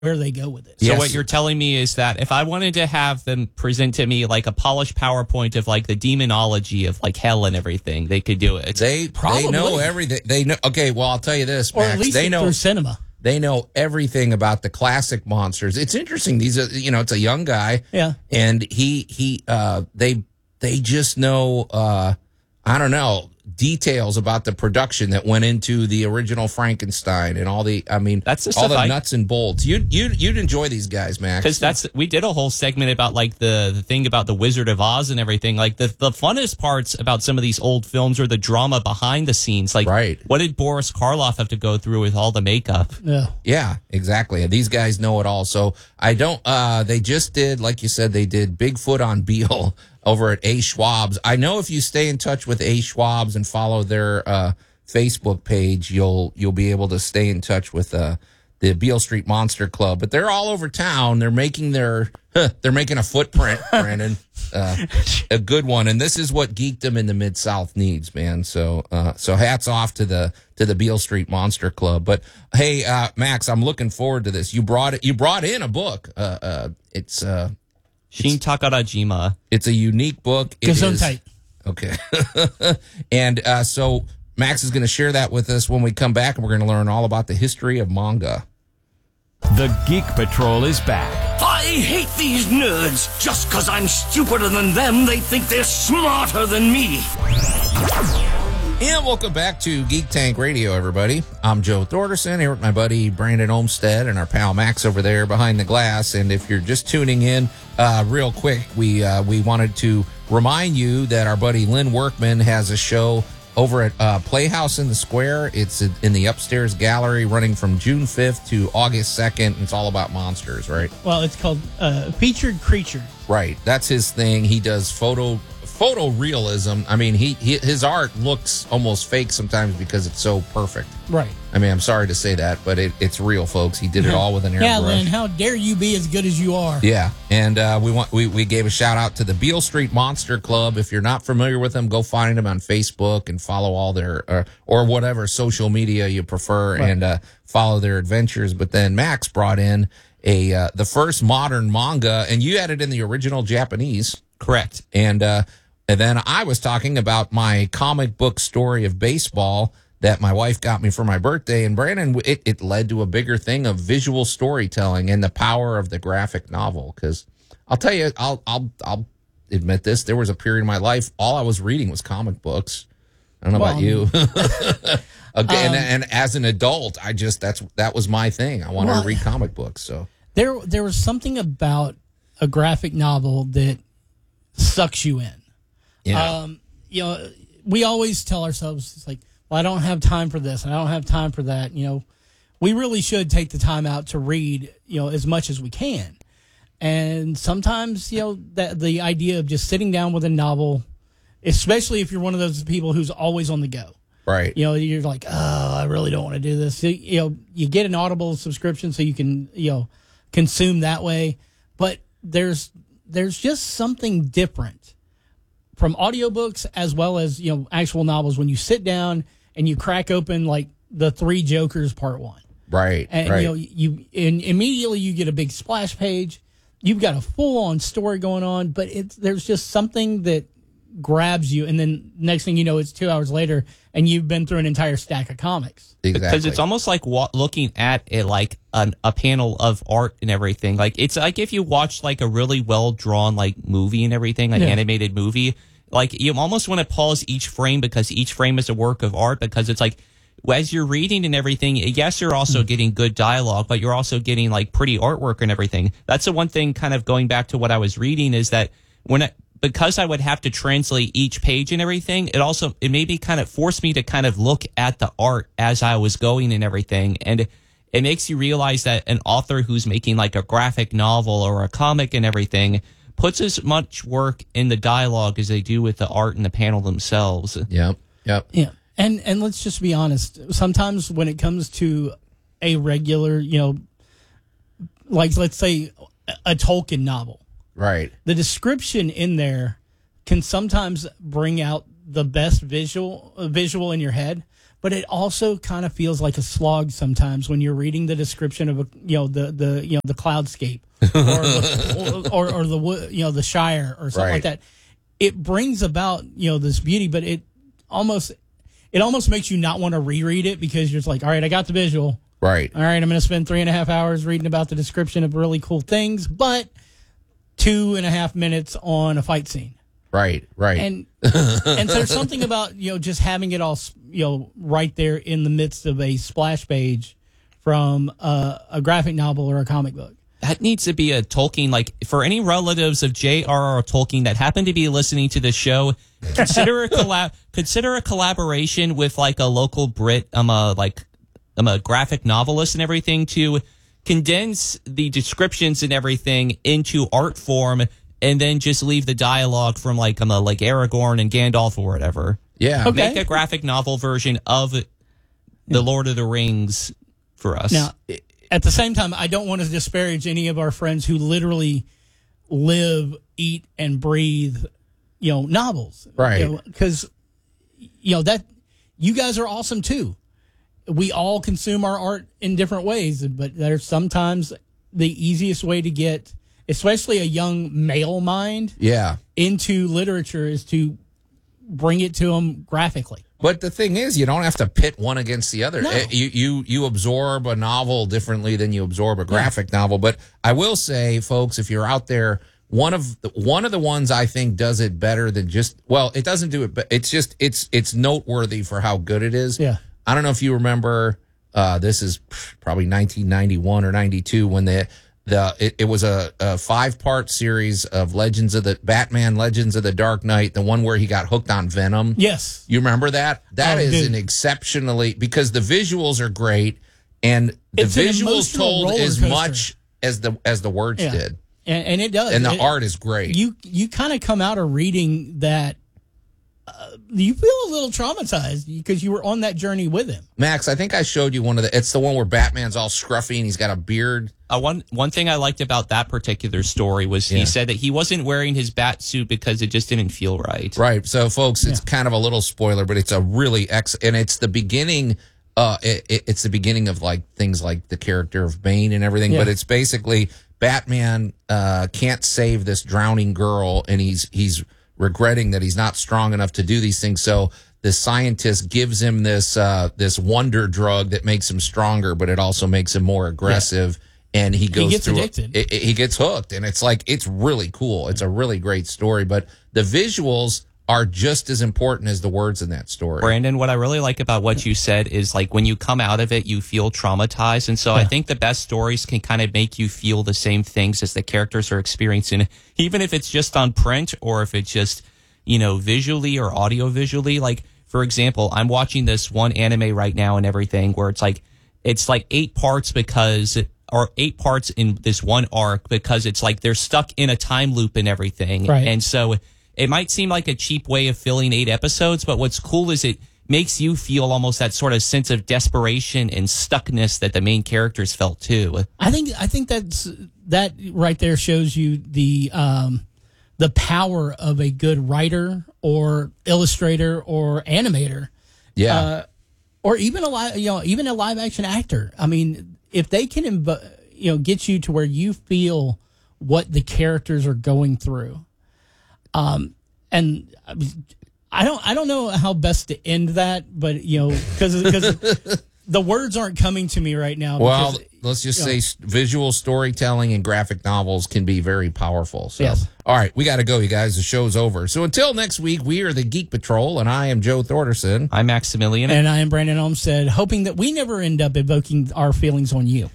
where they go with it. So Yes. what you're telling me is that if I wanted to have them present to me like a polished PowerPoint of like the demonology of like hell and everything, they could do it. They Probably. know everything. They know. Okay, well, I'll tell you this, Or Max. at least they know through cinema. They know everything about the classic monsters. It's interesting. These are, it's a young guy. Yeah. And they just know, I don't know, details about the production that went into the original Frankenstein and all the, That's the all stuff the I- nuts and bolts. You'd enjoy these guys, Max. Because we did a whole segment about like the thing about the Wizard of Oz and everything. Like the funnest parts about some of these old films are the drama behind the scenes. Like, Right. what did Boris Karloff have to go through with all the makeup? Yeah. Yeah, exactly. These guys know it all. So I don't, they just did, like you said, they did Bigfoot on Beale over at A. Schwab's. I know if you stay in touch with A. Schwab's and follow their Facebook page, you'll be able to stay in touch with the Beale Street Monster Club. But they're all over town. They're making they're making a footprint, Brandon, a good one. And this is what geekdom in the Mid-South needs, man. So hats off to the Beale Street Monster Club. But hey, Max, I'm looking forward to this. You brought in a book. It's Shin Takarajima. It's a unique book. It Gesundheit. Okay. And so Max is going to share that with us when we come back, and we're going to learn all about the history of manga. The Geek Patrol is back. I hate these nerds. Just 'cause I'm stupider than them, they think they're smarter than me. And welcome back to Geek Tank Radio, everybody. I'm Joe Thorderson here with my buddy Brandon Olmsted and our pal Max over there behind the glass. And if you're just tuning in, real quick, we wanted to remind you that our buddy Lynn Workman has a show over at Playhouse in the Square. It's in the upstairs gallery, running from June 5th to August 2nd. And it's all about monsters, right? Well, it's called Featured Creature. Right. That's his thing. He does photo realism. I mean, his art looks almost fake sometimes because it's so perfect. Right. I mean, I'm sorry to say that, but it's real, folks. He did it all with an airbrush. Yeah, Lynn, how dare you be as good as you are? Yeah, and we gave a shout out to the Beale Street Monster Club. If you're not familiar with them, go find them on Facebook and follow all their or whatever social media you prefer, Right. and follow their adventures. But then Max brought in the first modern manga, and you had it in the original Japanese, Correct. and then I was talking about my comic book story of baseball that my wife got me for my birthday. And Brandon, it led to a bigger thing of visual storytelling and the power of the graphic novel. Because I'll tell you, I'll admit this. There was a period in my life, all I was reading was comic books. I don't know about you. Okay, and as an adult, that was my thing. I wanted to read comic books. So There was something about a graphic novel that sucks you in. yeah, We always tell ourselves, it's like, well, I don't have time for this, and I don't have time for that. We really should take the time out to read, as much as we can. And sometimes, the idea of just sitting down with a novel, especially if you're one of those people who's always on the go. right. You're like, oh, I really don't want to do this. So, you get an Audible subscription so you can, consume that way. But there's just something different from audiobooks as well as, actual novels when you sit down and you crack open like the Three Jokers Part 1. Right. And, right. and immediately you get a big splash page. You've got a full-on story going on, but there's just something that grabs you, and then next thing you know, it's 2 hours later, and you've been through an entire stack of comics. Exactly. Because it's almost like looking at it like a panel of art and everything. Like it's like if you watch like a really well drawn like movie and everything, like animated movie, like you almost want to pause each frame because each frame is a work of art. Because it's like as you're reading and everything, yes, you're also getting good dialogue, but you're also getting like pretty artwork and everything. That's the one thing. Kind of going back to what I was reading is that because I would have to translate each page and everything, it maybe kind of forced me to kind of look at the art as I was going and everything. And it makes you realize that an author who's making like a graphic novel or a comic and everything puts as much work in the dialogue as they do with the art and the panel themselves. Yep. Yeah. And let's just be honest. Sometimes when it comes to a regular, like let's say a Tolkien novel, Right. the description in there can sometimes bring out the best visual in your head, but it also kind of feels like a slog sometimes when you're reading the description of the cloudscape or the the Shire or something like that. It brings about this beauty, but it almost makes you not want to reread it because you're just like, all right, I got the visual. Right. All right, I'm going to spend 3.5 hours reading about the description of really cool things, but 2.5 minutes on a fight scene. Right. And there's something about just having it all right there in the midst of a splash page from a graphic novel or a comic book. That needs to be a Tolkien, like, for any relatives of J.R.R. Tolkien that happen to be listening to the show, consider a collaboration with like a local Brit, I'm a graphic novelist and everything, to condense the descriptions and everything into art form, and then just leave the dialogue from like Aragorn and Gandalf or whatever. Yeah. Okay. Make a graphic novel version of the Lord of the Rings for us. Now, at the same time, I don't want to disparage any of our friends who literally live, eat, and breathe, novels. Right. Because, that you guys are awesome too. We all consume our art in different ways, but there's sometimes the easiest way to get, especially a young male mind, into literature is to bring it to them graphically. But the thing is, you don't have to pit one against the other. No. You absorb a novel differently than you absorb a graphic novel. But I will say, folks, if you're out there, one of the ones I think does it better than it doesn't do it, but it's noteworthy for how good it is. Yeah. I don't know if you remember, this is probably 1991 or 92 when it was a 5-part series of Batman Legends of the Dark Knight, the one where he got hooked on Venom. Yes. You remember that? That is dude. an exceptionally, because the visuals are great and the It's an visuals emotional told roller as coaster. much as the words did. And it does. And the art is great. You kind of come out of reading that, you feel a little traumatized because you were on that journey with him. Max, I think I showed you it's the one where Batman's all scruffy and he's got a beard. One thing I liked about that particular story was he said that he wasn't wearing his bat suit because it just didn't feel right. Right. So, folks, it's kind of a little spoiler, but it's a really and it's the beginning. It's the beginning of like things like the character of Bane and everything. Yeah. But it's basically Batman can't save this drowning girl, and he's regretting that he's not strong enough to do these things. So the scientist gives him this wonder drug that makes him stronger, but it also makes him more aggressive. Yeah. And he gets addicted. He gets hooked, and it's really cool. It's a really great story, but the visuals are just as important as the words in that story. Brandon, what I really like about what you said is like when you come out of it, you feel traumatized. And so I think the best stories can kind of make you feel the same things as the characters are experiencing, even if it's just on print or if it's just, visually or audio visually. Like, for example, I'm watching this one anime right now and everything where it's like 8 parts or 8 parts in this one arc because it's like they're stuck in a time loop and everything. Right. And so it might seem like a cheap way of filling 8 episodes, but what's cool is it makes you feel almost that sort of sense of desperation and stuckness that the main characters felt too. I think that right there shows you the power of a good writer or illustrator or animator. Yeah. Or even a live action actor. I mean, if they can get you to where you feel what the characters are going through. And I don't know how best to end that, but because the words aren't coming to me right now. Well, because, let's just say visual storytelling and graphic novels can be very powerful. So, yes. All right, we got to go, you guys. The show's over. So until next week, we are the Geek Patrol, and I am Joe Thorderson. I'm Maximilian. And I am Brandon Olmstead, hoping that we never end up evoking our feelings on you.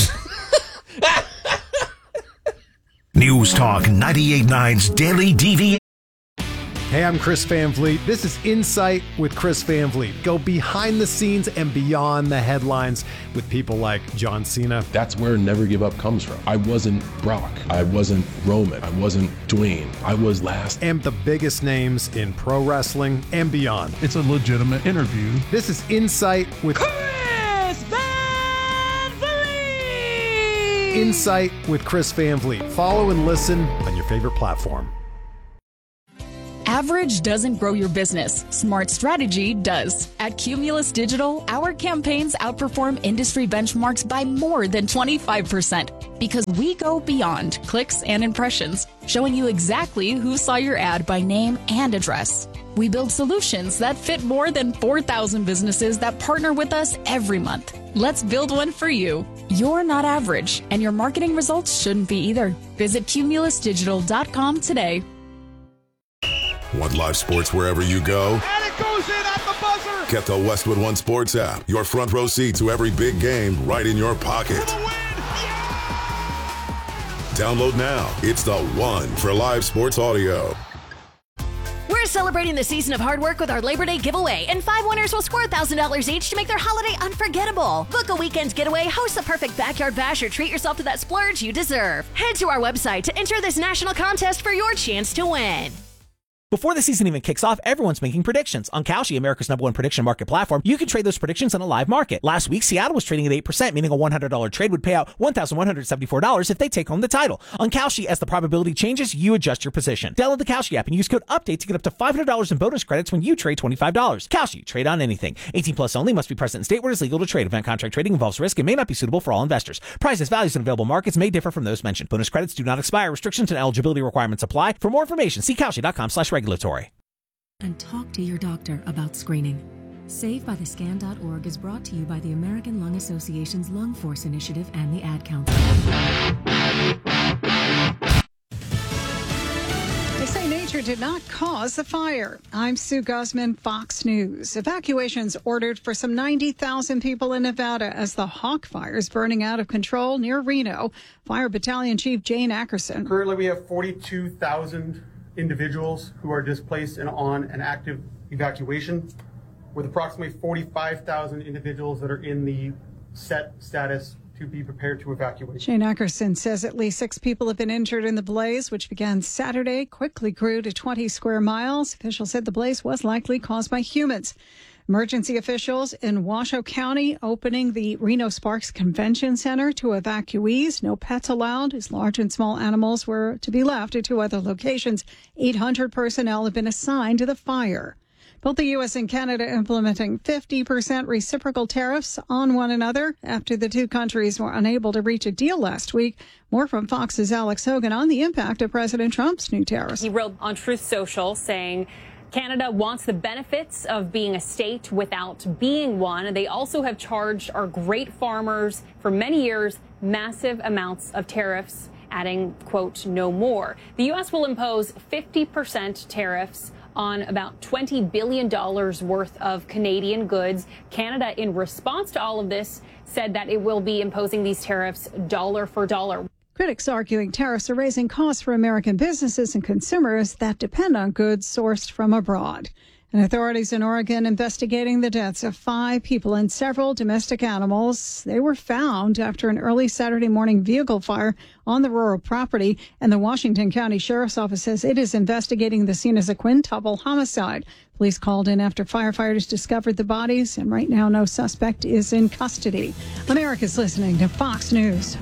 News Talk 98.9's Daily DV. Hey, I'm Chris Van Vliet. This is Insight with Chris Van Vliet. Go behind the scenes and beyond the headlines with people like John Cena. That's where Never Give Up comes from. I wasn't Brock. I wasn't Roman. I wasn't Dwayne. I was last. And the biggest names in pro wrestling and beyond. It's a legitimate interview. This is Insight with Chris Van Vliet. Insight with Chris Van Vliet. Follow and listen on your favorite platform. Average doesn't grow your business. Smart strategy does. At Cumulus Digital, our campaigns outperform industry benchmarks by more than 25% because we go beyond clicks and impressions, showing you exactly who saw your ad by name and address. We build solutions that fit more than 4,000 businesses that partner with us every month. Let's build one for you. You're not average, and your marketing results shouldn't be either. Visit cumulusdigital.com today. Want live sports wherever you go? And it goes in at the buzzer! Get the Westwood One Sports app. Your front row seat to every big game right in your pocket. For the win! Yeah! Download now. It's the one for live sports audio. We're celebrating the season of hard work with our Labor Day giveaway, and 5 winners will score $1,000 each to make their holiday unforgettable. Book a weekend getaway, host the perfect backyard bash, or treat yourself to that splurge you deserve. Head to our website to enter this national contest for your chance to win. Before the season even kicks off, everyone's making predictions. On Kalshi, America's #1 prediction market platform, you can trade those predictions in a live market. Last week, Seattle was trading at 8%, meaning a $100 trade would pay out $1,174 if they take home the title. On Kalshi, as the probability changes, you adjust your position. Download the Kalshi app and use code UPDATE to get up to $500 in bonus credits when you trade $25. Kalshi, trade on anything. 18 plus only, must be present in state where it is legal to trade. Event contract trading involves risk and may not be suitable for all investors. Prices, values, and available markets may differ from those mentioned. Bonus credits do not expire. Restrictions and eligibility requirements apply. For more information, see Kalshi.com/regulatory. And talk to your doctor about screening. SaveByTheScan.org is brought to you by the American Lung Association's Lung Force Initiative and the Ad Council. They say nature did not cause the fire. I'm Sue Guzman, Fox News. Evacuations ordered for some 90,000 people in Nevada as the Hawk Fire is burning out of control near Reno. Fire Battalion Chief Jane Ackerson. Currently, we have 42,000 individuals who are displaced and on an active evacuation, with approximately 45,000 individuals that are in the set status to be prepared to evacuate. Jane Ackerson says at least 6 people have been injured in the blaze, which began Saturday, quickly grew to 20 square miles. Officials said the blaze was likely caused by humans. Emergency officials in Washoe County opening the Reno Sparks Convention Center to evacuees. No pets allowed as large and small animals were to be left at 2 other locations. 800 personnel have been assigned to the fire. Both the U.S. and Canada implementing 50% reciprocal tariffs on one another after the 2 countries were unable to reach a deal last week. More from Fox's Alex Hogan on the impact of President Trump's new tariffs. He wrote on Truth Social saying Canada wants the benefits of being a state without being one. They also have charged our great farmers for many years massive amounts of tariffs, adding, quote, no more. The U.S. will impose 50% tariffs on about $20 billion worth of Canadian goods. Canada, in response to all of this, said that it will be imposing these tariffs dollar for dollar. Critics arguing tariffs are raising costs for American businesses and consumers that depend on goods sourced from abroad. And authorities in Oregon investigating the deaths of 5 people and several domestic animals. They were found after an early Saturday morning vehicle fire on the rural property. And the Washington County Sheriff's Office says it is investigating the scene as a quintuple homicide. Police called in after firefighters discovered the bodies. And right now, no suspect is in custody. America's listening to Fox News.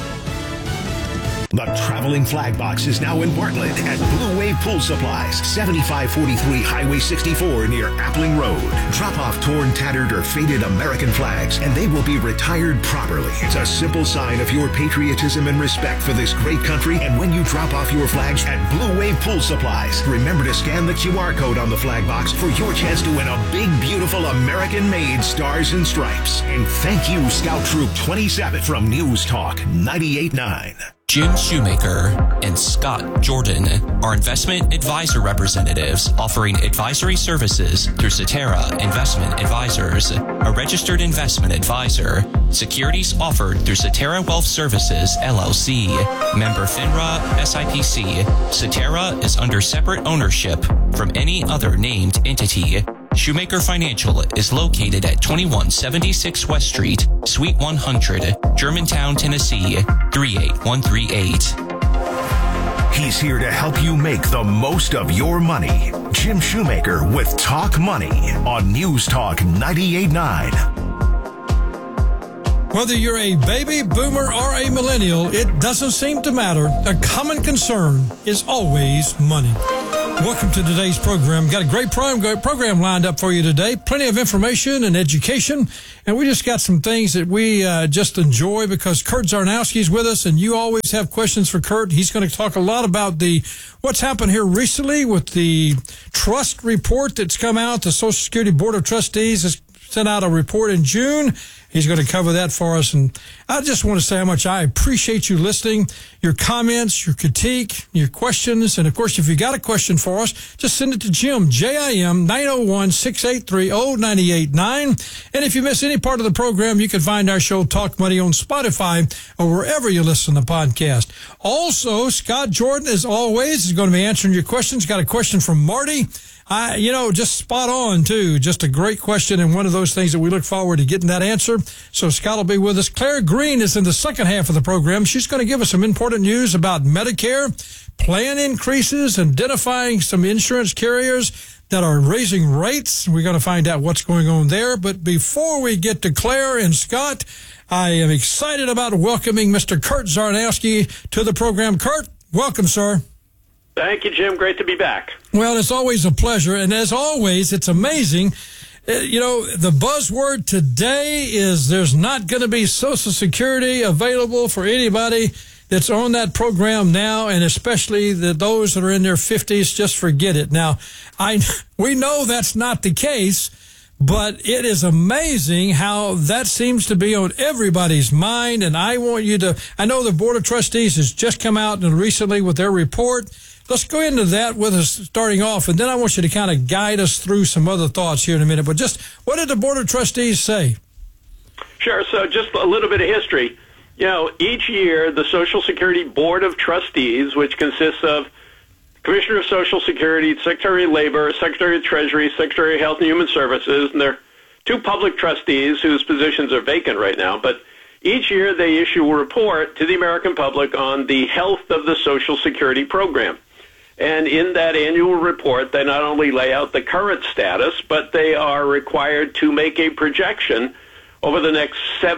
The traveling flag box is now in Bartlett at Blue Wave Pool Supplies, 7543 Highway 64 near Appling Road. Drop off torn, tattered, or faded American flags, and they will be retired properly. It's a simple sign of your patriotism and respect for this great country. And when you drop off your flags at Blue Wave Pool Supplies, remember to scan the QR code on the flag box for your chance to win a big, beautiful American-made Stars and Stripes. And thank you, Scout Troop 27 from News Talk 98.9. Jim Shoemaker and Scott Jordan are investment advisor representatives offering advisory services through Cetera Investment Advisors, a registered investment advisor. Securities offered through Cetera Wealth Services, LLC. Member FINRA, SIPC. Cetera is under separate ownership from any other named entity. Shoemaker Financial is located at 2176 West Street, Suite 100, Germantown, Tennessee, 38138. He's here to help you make the most of your money. Jim Shoemaker with Talk Money on News Talk 98.9. Whether you're a baby boomer or a millennial, it doesn't seem to matter. A common concern is always money. Welcome to today's program. Got a great program lined up for you today. Plenty of information and education. And we just got some things that we just enjoy because Kurt Zarnowski is with us, and you always have questions for Kurt. He's going to talk a lot about what's happened here recently with the trust report that's come out. The Social Security Board of Trustees has sent out a report in June. He's going to cover that for us. And I just want to say how much I appreciate you listening, your comments, your critique, your questions. And, of course, if you got a question for us, just send it to Jim, JIM, 901-683-0989. And if you miss any part of the program, you can find our show, Talk Money, on Spotify or wherever you listen to podcasts. Also, Scott Jordan, as always, is going to be answering your questions. Got a question from Marty. Just spot on, too. Just a great question and one of those things that we look forward to getting that answer. So Scott will be with us. Claire Green is in the second half of the program. She's going to give us some important news about Medicare, plan increases, identifying some insurance carriers that are raising rates. We're going to find out what's going on there. But before we get to Claire and Scott, I am excited about welcoming Mr. Kurt Zarnowski to the program. Kurt, welcome, sir. Thank you, Jim. Great to be back. Well, it's always a pleasure. And as always, it's amazing. The buzzword today is there's not going to be Social Security available for anybody that's on that program now, and especially those that are in their 50s, just forget it. Now, we know that's not the case, but it is amazing how that seems to be on everybody's mind. And I want you to, I know the Board of Trustees has just come out recently with their report. Let's go into that with us starting off, and then I want you to kind of guide us through some other thoughts here in a minute. But just what did the Board of Trustees say? Sure. So just a little bit of history. Each year the Social Security Board of Trustees, which consists of Commissioner of Social Security, Secretary of Labor, Secretary of Treasury, Secretary of Health and Human Services, and there are two public trustees whose positions are vacant right now, but each year they issue a report to the American public on the health of the Social Security program. And in that annual report, they not only lay out the current status, but they are required to make a projection over the next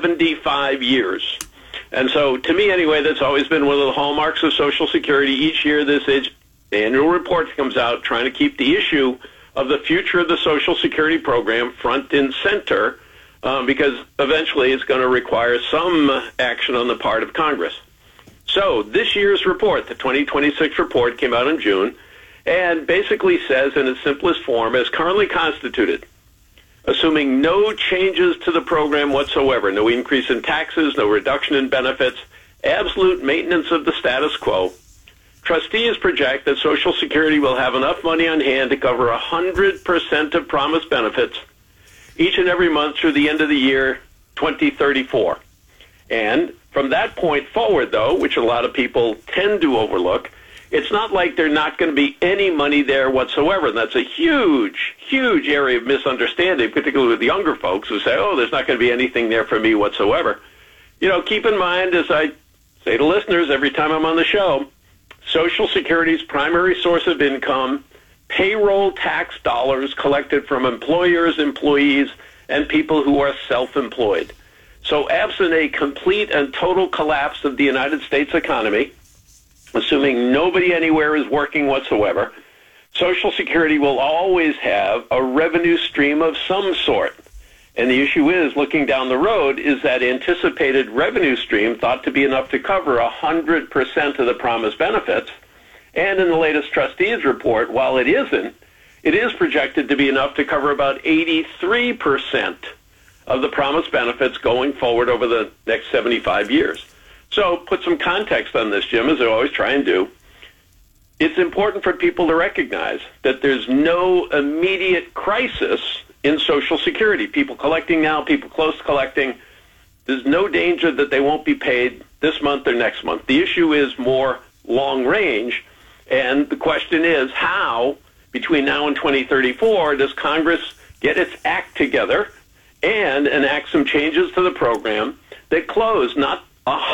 75 years. And so, to me anyway, that's always been one of the hallmarks of Social Security. Each year this annual report comes out trying to keep the issue of the future of the Social Security program front and center, because eventually it's going to require some action on the part of Congress. So this year's report, the 2026 report, came out in June and basically says in its simplest form, as currently constituted, assuming no changes to the program whatsoever, no increase in taxes, no reduction in benefits, absolute maintenance of the status quo, trustees project that Social Security will have enough money on hand to cover 100% of promised benefits each and every month through the end of the year 2034. And from that point forward, though, which a lot of people tend to overlook, it's not like there's not going to be any money there whatsoever. And that's a huge, huge area of misunderstanding, particularly with the younger folks who say, oh, there's not going to be anything there for me whatsoever. Keep in mind, as I say to listeners every time I'm on the show, Social Security's primary source of income, payroll tax dollars collected from employers, employees, and people who are self-employed. So absent a complete and total collapse of the United States economy, assuming nobody anywhere is working whatsoever, Social Security will always have a revenue stream of some sort. And the issue is, looking down the road, is that anticipated revenue stream thought to be enough to cover 100% of the promised benefits. And in the latest trustees report, while it isn't, it is projected to be enough to cover about 83% of the promised benefits going forward over the next 75 years. So put some context on this, Jim, as I always try and do. It's important for people to recognize that there's no immediate crisis in Social Security. People collecting now, people close to collecting, there's no danger that they won't be paid this month or next month. The issue is more long range, and the question is how, between now and 2034, does Congress get its act together and enact some changes to the program that close not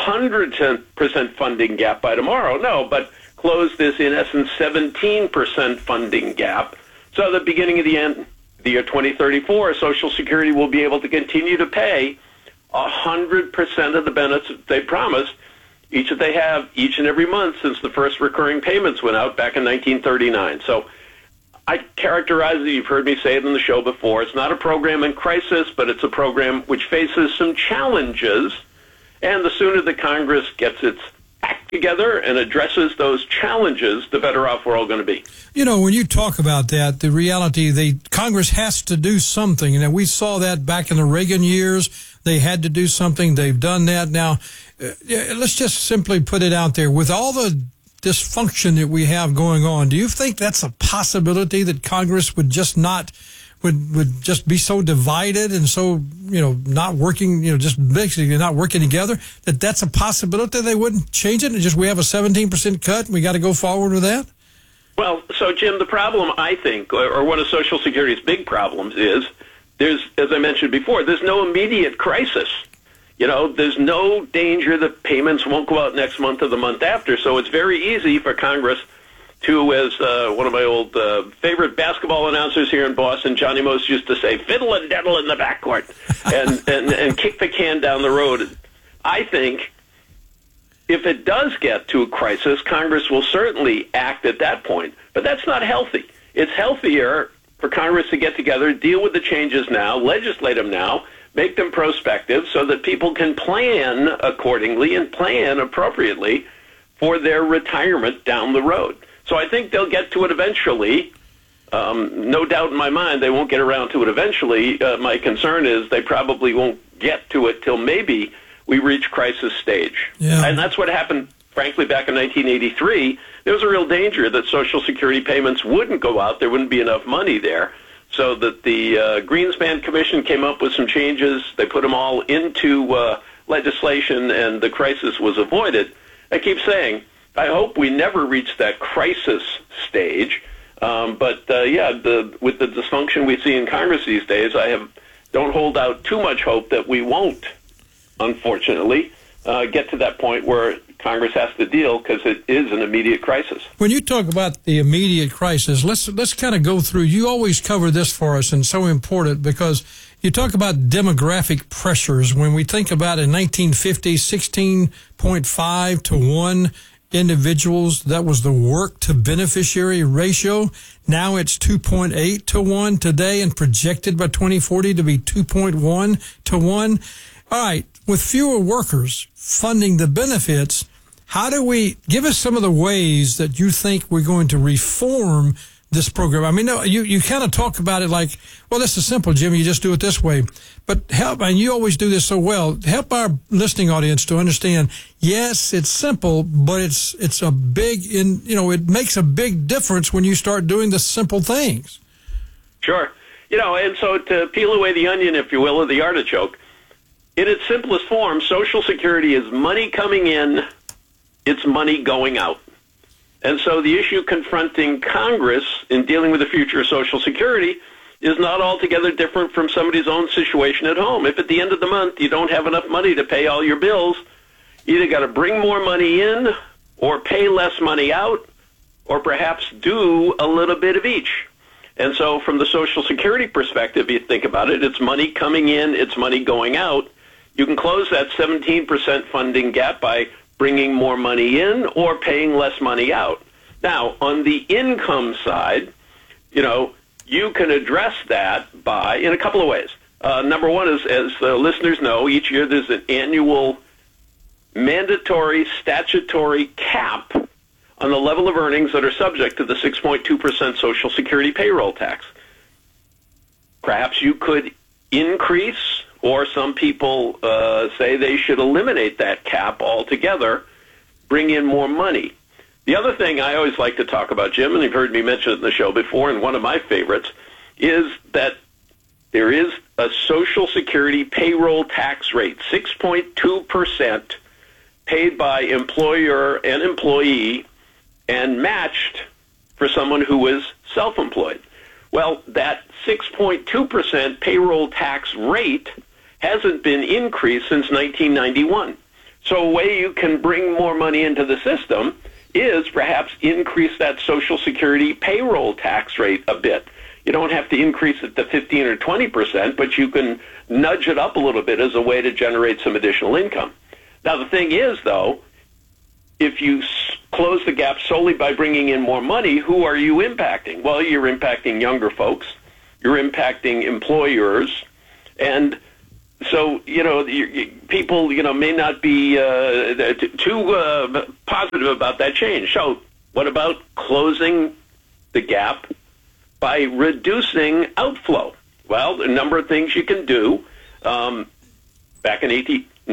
100% funding gap by tomorrow, no, but close this, in essence, 17% funding gap, so that beginning of the end of the year 2034, Social Security will be able to continue to pay 100% of the benefits they promised, each that they have each and every month since the first recurring payments went out back in 1939. So I characterize it, you've heard me say it on the show before, it's not a program in crisis, but it's a program which faces some challenges, and the sooner the Congress gets its act together and addresses those challenges, the better off we're all going to be. You know, when you talk about that, the reality, Congress has to do something. And we saw that back in the Reagan years. They had to do something. They've done that. Now, let's just simply put it out there. With all the dysfunction that we have going on, do you think that's a possibility that Congress would just not would just be so divided and so, not working, just basically not working together, that's a possibility they wouldn't change it and just we have a 17% cut and we got to go forward with that? Well, so, Jim, the problem, I think, or one of Social Security's big problems is there's, as I mentioned before, there's no immediate crisis. There's no danger that payments won't go out next month or the month after. So it's very easy for Congress to, as one of my old favorite basketball announcers here in Boston, Johnny Most, used to say, fiddle and deddle in the backcourt and kick the can down the road. I think if it does get to a crisis, Congress will certainly act at that point. But that's not healthy. It's healthier for Congress to get together, deal with the changes now, legislate them now, make them prospective so that people can plan accordingly and plan appropriately for their retirement down the road. So I think they'll get to it eventually. No doubt in my mind they won't get around to it eventually. My concern is they probably won't get to it till maybe we reach crisis stage. Yeah. And that's what happened, frankly, back in 1983. There was a real danger that Social Security payments wouldn't go out. There wouldn't be enough money there. So that the Greenspan Commission came up with some changes. They put them all into legislation, and the crisis was avoided. I keep saying, I hope we never reach that crisis stage. With the dysfunction we see in Congress these days, don't hold out too much hope that we won't, unfortunately, get to that point where Congress has to deal, because it is an immediate crisis. When you talk about the immediate crisis, let's kind of go through. You always cover this for us, and so important because you talk about demographic pressures. When we think about in 1950, 16.5 to 1 individuals, that was the work to beneficiary ratio. Now it's 2.8 to 1 today, and projected by 2040 to be 2.1 to 1. All right, with fewer workers funding the benefits, how do we give us some of the ways that you think we're going to reform this program? I mean, no, you kind of talk about it like, well, this is simple, Jim. You just do it this way. But help, and you always do this so well. Help our listening audience to understand. Yes, it's simple, but it's a big it makes a big difference when you start doing the simple things. Sure, and so to peel away the onion, if you will, or the artichoke, in its simplest form, Social Security is money coming in. It's money going out. And so the issue confronting Congress in dealing with the future of Social Security is not altogether different from somebody's own situation at home. If at the end of the month you don't have enough money to pay all your bills, you either got to bring more money in or pay less money out, or perhaps do a little bit of each. And so from the Social Security perspective, you think about it, it's money coming in, it's money going out. You can close that 17% funding gap by bringing more money in or paying less money out. Now, on the income side, you can address that in a couple of ways. Number one is, as the listeners know, each year there's an annual mandatory statutory cap on the level of earnings that are subject to the 6.2% Social Security payroll tax. Perhaps you could increase, or some people say they should eliminate that cap altogether, bring in more money. The other thing I always like to talk about, Jim, and you've heard me mention it in the show before, and one of my favorites, is that there is a Social Security payroll tax rate, 6.2%, paid by employer and employee, and matched for someone who is self-employed. Well, that 6.2% payroll tax rate hasn't been increased since 1991. So a way you can bring more money into the system is perhaps increase that Social Security payroll tax rate a bit. You don't have to increase it to 15 or 20%, but you can nudge it up a little bit as a way to generate some additional income. Now, the thing is, though, if you close the gap solely by bringing in more money, who are you impacting? Well, you're impacting younger folks. You're impacting employers. And so, people, may not be too positive about that change. So what about closing the gap by reducing outflow? Well, a number of things you can do. Back in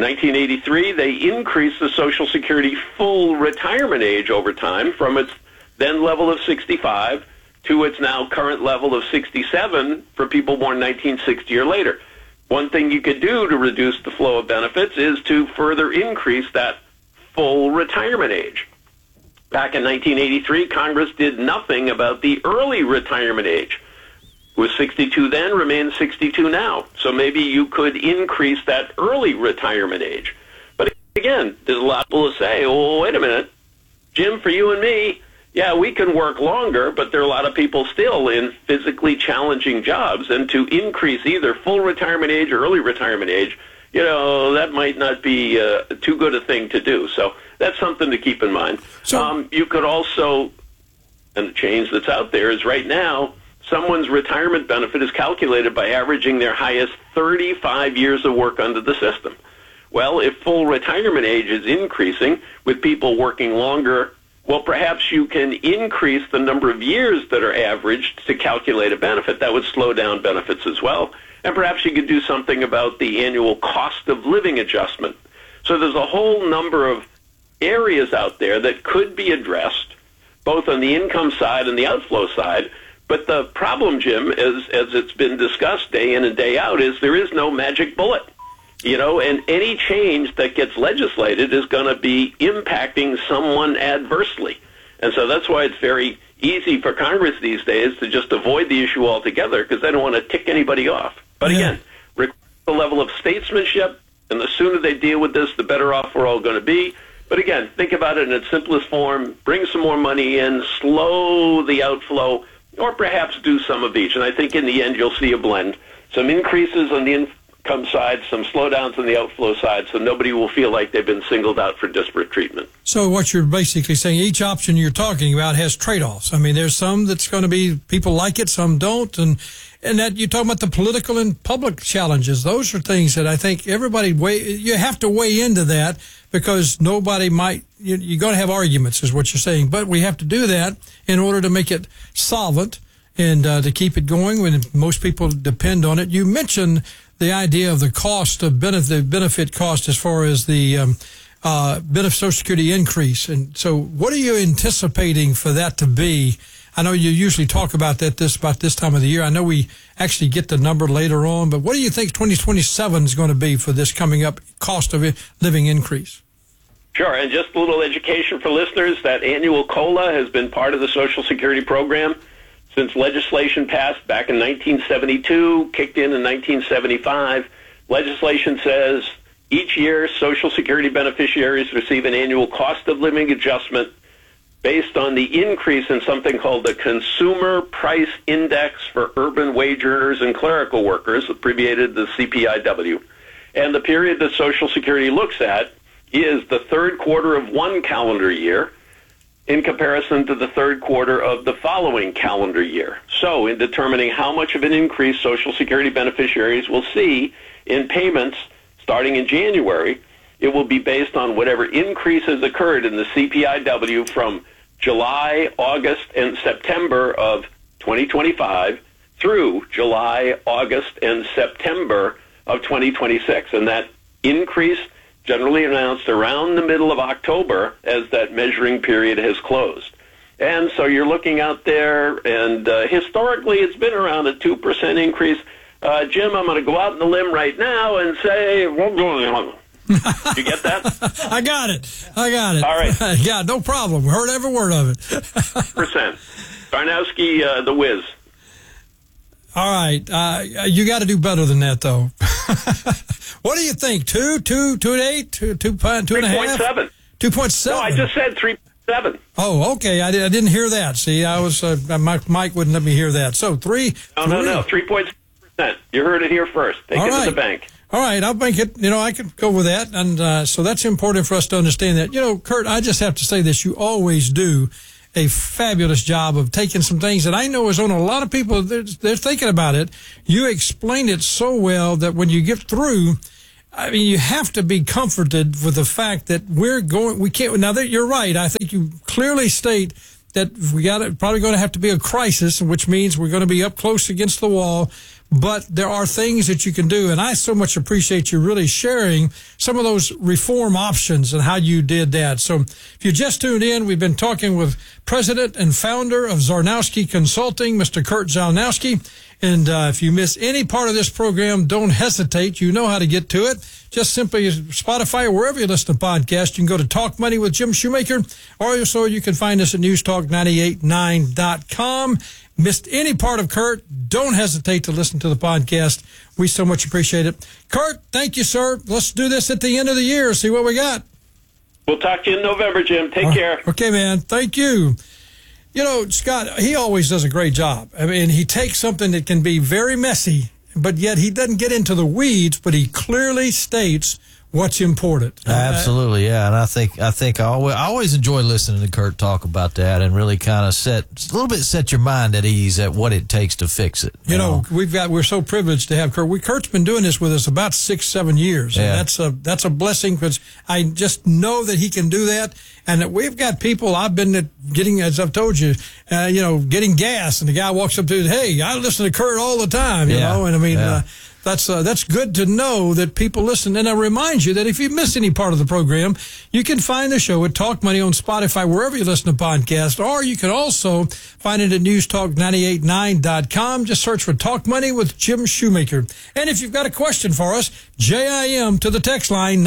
1983, they increased the Social Security full retirement age over time from its then level of 65 to its now current level of 67 for people born 1960 or later. One thing you could do to reduce the flow of benefits is to further increase that full retirement age. Back in 1983, Congress did nothing about the early retirement age. It was 62 then, remains 62 now. So maybe you could increase that early retirement age. But again, there's a lot of people who say, oh, wait a minute, Jim, for you and me, yeah, we can work longer, but there are a lot of people still in physically challenging jobs. And to increase either full retirement age or early retirement age, that might not be too good a thing to do. So that's something to keep in mind. You could also, and the change that's out there is right now, someone's retirement benefit is calculated by averaging their highest 35 years of work under the system. Well, if full retirement age is increasing with people working longer, well, perhaps you can increase the number of years that are averaged to calculate a benefit. That would slow down benefits as well. And perhaps you could do something about the annual cost of living adjustment. So there's a whole number of areas out there that could be addressed, both on the income side and the outflow side. But the problem, Jim, as it's been discussed day in and day out, is there is no magic bullet. And any change that gets legislated is going to be impacting someone adversely. And so that's why it's very easy for Congress these days to just avoid the issue altogether because they don't want to tick anybody off. But again, require the level of statesmanship, and the sooner they deal with this, the better off we're all going to be. But again, think about it in its simplest form. Bring some more money in, slow the outflow, or perhaps do some of each. And I think in the end you'll see a blend. Some increases on the income side, some slowdowns on the outflow side, so nobody will feel like they've been singled out for disparate treatment. So what you're basically saying, each option you're talking about has trade-offs. I mean, there's some that's going to be, people like it, some don't. And that you're talking about the political and public challenges. Those are things that I think everybody you have to weigh into that because nobody might, you're going to have arguments is what you're saying. But we have to do that in order to make it solvent and to keep it going when most people depend on it. You mentioned the idea of the cost of benefit cost as far as the benefit Social Security increase. And so what are you anticipating for that to be? I know you usually talk about that about this time of the year. I know we actually get the number later on, but what do you think 2027 is going to be for this coming up cost of living increase? Sure, and just a little education for listeners, that annual COLA has been part of the Social Security program since legislation passed back in 1972, kicked in 1975. Legislation says each year Social Security beneficiaries receive an annual cost of living adjustment based on the increase in something called the Consumer Price Index for urban wage earners and clerical workers, abbreviated the CPIW. And the period that Social Security looks at is the third quarter of one calendar year in comparison to the third quarter of the following calendar year. So in determining how much of an increase Social Security beneficiaries will see in payments starting in January, it will be based on whatever increases occurred in the CPIW from July, August, and September of 2025 through July, August, and September of 2026. And that increase generally announced around the middle of October as that measuring period has closed. And so you're looking out there, and historically it's been around a 2% increase. Jim, I'm going to go out on the limb right now and say, you get that? I got it. All right. Yeah, no problem. Heard every word of it. Percent. Darnowski, the whiz. All right. You got to do better than that, though. What do you think? 2, 2.8, 2.5? 2.7. No, I just said 3.7. Oh, okay. I didn't hear that. See, I was my mic wouldn't let me hear that. So 3. No, 3.7%. You heard it here first. Take it to the bank. All right, I'll make it. I could go with that. And so that's important for us to understand that. Kurt, I just have to say this. You always do a fabulous job of taking some things that I know is on a lot of people. They're thinking about it. You explain it so well that when you get through, I mean, you have to be comforted with the fact that we can't. Now, you're right. I think you clearly state that probably going to have to be a crisis, which means we're going to be up close against the wall. But there are things that you can do, and I so much appreciate you really sharing some of those reform options and how you did that. So if you just tuned in, we've been talking with President and founder of Zarnowski Consulting, Mr. Kurt Zarnowski. And if you miss any part of this program, don't hesitate. You know how to get to it. Just simply Spotify or wherever you listen to podcasts. You can go to Talk Money with Jim Shoemaker, or so you can find us at newstalk989.com. Missed any part of Kurt, don't hesitate to listen to the podcast. We so much appreciate it. Kurt, thank you, sir. Let's do this at the end of the year, see what we got. We'll talk to you in November, Jim. Take care. Okay, man. Thank you. Scott, he always does a great job. I mean, he takes something that can be very messy, but yet he doesn't get into the weeds, but he clearly states what's important. Absolutely, yeah. And I think I always enjoy listening to Kurt talk about that and really kind of set your mind at ease at what it takes to fix it. We're so privileged to have Kurt. Kurt's been doing this with us about 6-7 years. Yeah. And that's a blessing because I just know that he can do that. And that we've got people, I've been getting, as I've told you, getting gas, and the guy walks up to me, hey, I listen to Kurt all the time, you know, and I mean, that's good to know that people listen. And I remind you that if you miss any part of the program, you can find the show at Talk Money on Spotify, wherever you listen to podcasts, or you can also find it at newstalk989.com. Just search for Talk Money with Jim Shoemaker. And if you've got a question for us, JIM to the text line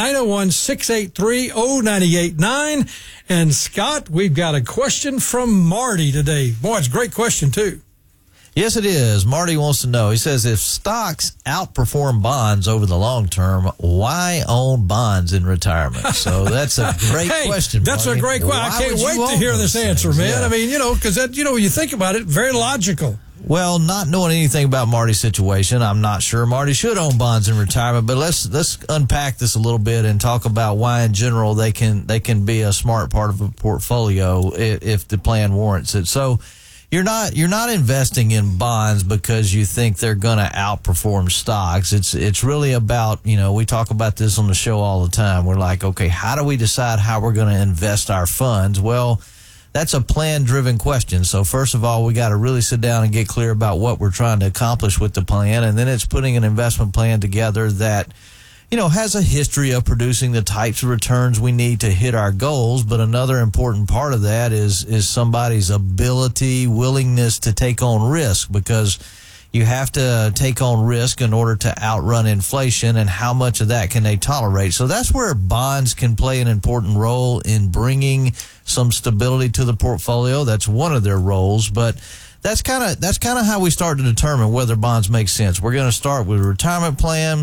901-683-0989. And Scott, we've got a question from Marty today. Boy, it's a great question too. Yes, it is. Marty wants to know. He says, if stocks outperform bonds over the long term, why own bonds in retirement? So that's a great question, That's Marty. a great question. I can't wait to hear this answer, man. Yeah. I mean, because when you think about it, very logical. Well, not knowing anything about Marty's situation, I'm not sure Marty should own bonds in retirement, but let's unpack this a little bit and talk about why in general they can be a smart part of a portfolio if the plan warrants it. So you're not investing in bonds because you think they're going to outperform stocks. It's really about, we talk about this on the show all the time. We're like, okay, how do we decide how we're going to invest our funds? Well, that's a plan-driven question. So first of all, we got to really sit down and get clear about what we're trying to accomplish with the plan, and then it's putting an investment plan together that has a history of producing the types of returns we need to hit our goals. But another important part of that is somebody's ability, willingness to take on risk, because you have to take on risk in order to outrun inflation, and how much of that can they tolerate. So that's where bonds can play an important role in bringing some stability to the portfolio. That's one of their roles, but that's kind of how we start to determine whether bonds make sense. We're going to start with a retirement plan.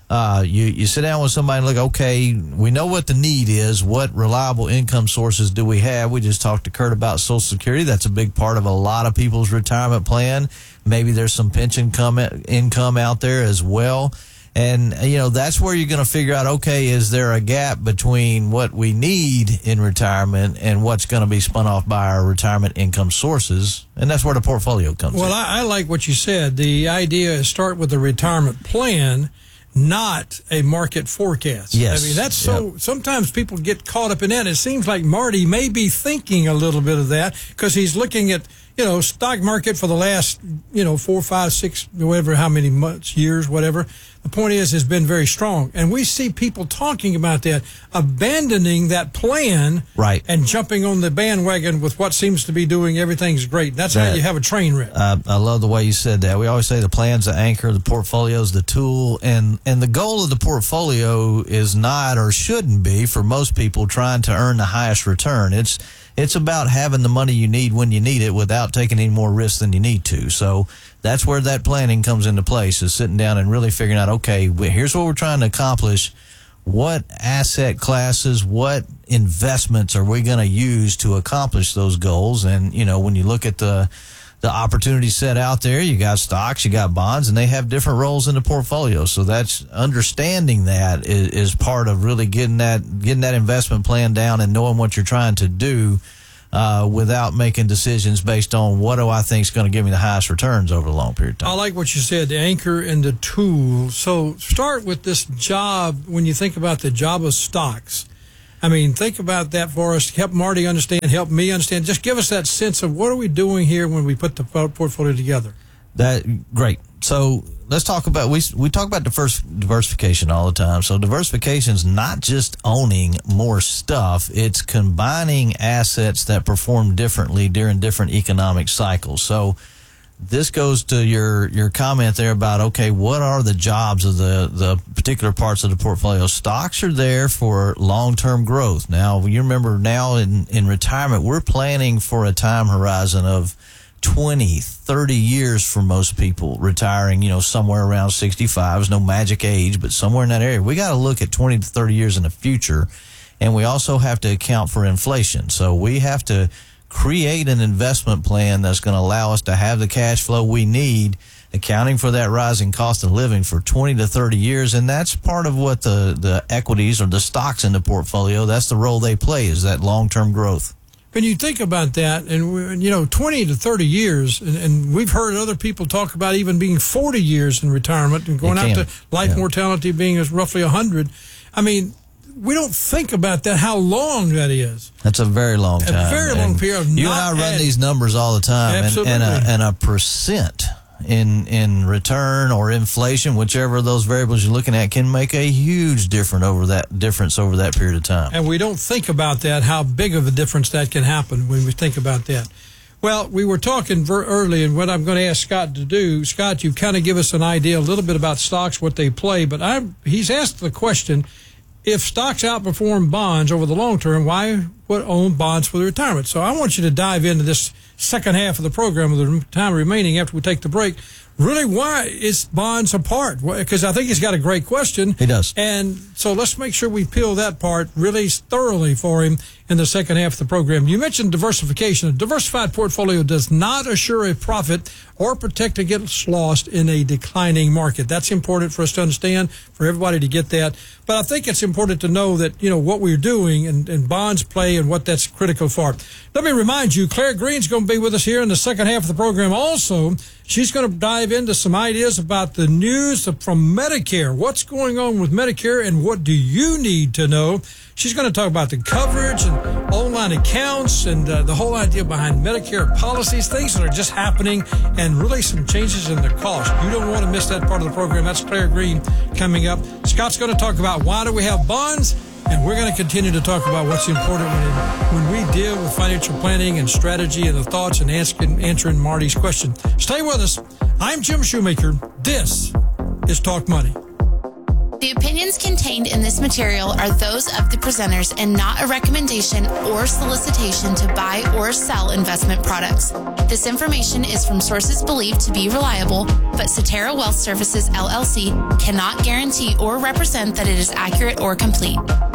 You sit down with somebody and look, okay, we know what the need is. What reliable income sources do we have? We just talked to Kurt about Social Security. That's a big part of a lot of people's retirement plan. Maybe there's some pension income out there as well. And, that's where you're going to figure out, okay, is there a gap between what we need in retirement and what's going to be spun off by our retirement income sources? And that's where the portfolio comes in. Well, I like what you said. The idea is start with a retirement plan, not a market forecast. Yes. I mean, that's sometimes people get caught up in that. It seems like Marty may be thinking a little bit of that because he's looking at, stock market for the last, 4, 5, 6, whatever, how many months, years, whatever. The point has been very strong. And we see people talking about that, abandoning that plan, right, and jumping on the bandwagon with what seems to be doing everything's great. That's how you have a train wreck. I love the way you said that. We always say the plan's the anchor, the portfolio's the tool, and the goal of the portfolio is not, or shouldn't be, for most people, trying to earn the highest return. It's about having the money you need when you need it without taking any more risk than you need to. So that's where that planning comes into place, is sitting down and really figuring out, okay, here's what we're trying to accomplish. What asset classes, what investments are we going to use to accomplish those goals? And, when you look at the the opportunity set out there. You got stocks, you got bonds, and they have different roles in the portfolio. So that's understanding that is part of really getting that investment plan down and knowing what you're trying to do without making decisions based on what do I think is going to give me the highest returns over a long period of time. I like what you said, the anchor and the tool. So start with this job. When you think about the job of stocks, I mean, think about that for us. Help Marty understand, help me understand. Just give us that sense of what are we doing here when we put the portfolio together. Great. So let's talk about, we talk about diversification all the time. So diversification is not just owning more stuff. It's combining assets that perform differently during different economic cycles. So this goes to your comment there about, okay, what are the jobs of the particular parts of the portfolio? Stocks are there for long-term growth. Now, you remember now in retirement, we're planning for a time horizon of 20, 30 years for most people retiring, somewhere around 65 is no magic age, but somewhere in that area. We got to look at 20 to 30 years in the future, and we also have to account for inflation. So we have to create an investment plan that's going to allow us to have the cash flow we need, accounting for that rising cost of living for 20 to 30 years. And that's part of what the equities or the stocks in the portfolio, that's the role they play, is that long-term growth. When you think about that, and 20 to 30 years, and we've heard other people talk about even being 40 years in retirement and going out to life mortality being roughly 100. I mean, we don't think about that, how long that is. That's a very long time. A very long period of you and I run these numbers all the time. Absolutely. And a percent in return or inflation, whichever of those variables you're looking at, can make a huge difference over that period of time. And we don't think about that, how big of a difference that can happen when we think about that. Well, we were talking early, and what I'm going to ask Scott to do, Scott, you kind of give us an idea a little bit about stocks, what they play, but he's asked the question, if stocks outperform bonds over the long term, why would own bonds for the retirement? So I want you to dive into this second half of the program with the time remaining after we take the break. Really, why is bonds apart? Because I think he's got a great question. He does. And so let's make sure we peel that part really thoroughly for him in the second half of the program. You mentioned diversification. A diversified portfolio does not assure a profit or protect against loss in a declining market. That's important for us to understand, for everybody to get that. But I think it's important to know that, what we're doing and bonds play and what that's critical for. Let me remind you, Claire Green's going to be with us here in the second half of the program also. She's going to dive into some ideas about the news from Medicare. What's going on with Medicare and what do you need to know? She's going to talk about the coverage and online accounts and the whole idea behind Medicare policies, things that are just happening, and really some changes in the cost. You don't want to miss that part of the program. That's Claire Green coming up. Scott's going to talk about why do we have bonds, and we're going to continue to talk about what's important when we deal with financial planning and strategy and the thoughts and answering Marty's question. Stay with us. I'm Jim Shoemaker. This is Talk Money. The opinions contained in this material are those of the presenters and not a recommendation or solicitation to buy or sell investment products. This information is from sources believed to be reliable, but Cetera Wealth Services, LLC cannot guarantee or represent that it is accurate or complete.